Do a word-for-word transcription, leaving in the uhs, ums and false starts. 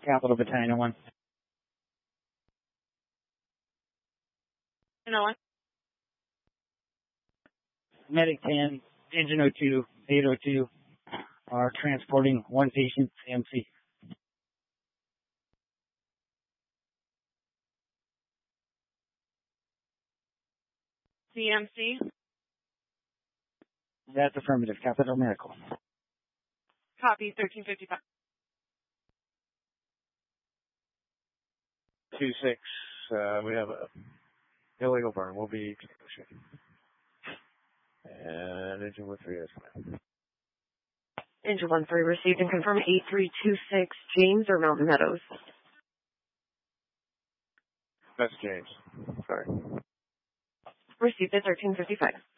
Capital Battalion one. You know what? Medic ten, Engine oh two, eight oh two are transporting one patient, C M C. C M C? That's affirmative. Capital Medical. Copy, thirteen fifty-five. two six, uh, we have a illegal burn. We'll be and engine one three is fine. Engine one three received and confirmed eight three two six, James or Mountain Meadows? That's James. Sorry. Received at thirteen fifty-five.